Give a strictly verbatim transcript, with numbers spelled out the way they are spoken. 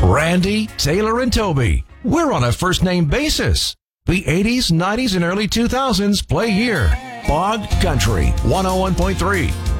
Randy, Taylor, and Toby. We're on a first-name basis. The eighties, nineties, and early two thousands play here. Bog Country one oh one point three.